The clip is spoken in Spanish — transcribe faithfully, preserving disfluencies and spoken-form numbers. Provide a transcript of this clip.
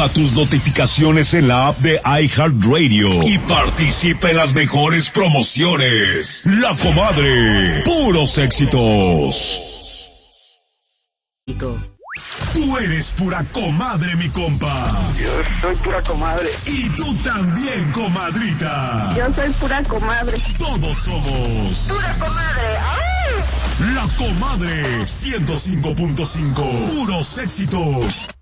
Activa tus notificaciones en la app de iHeartRadio y participa en las mejores promociones. La Comadre, puros éxitos. Tú eres pura comadre, mi compa. Yo soy pura comadre. Y tú también, comadrita. Yo soy pura comadre. Todos somos pura comadre. ¡Ay! La Comadre ciento cinco punto cinco. Puros éxitos.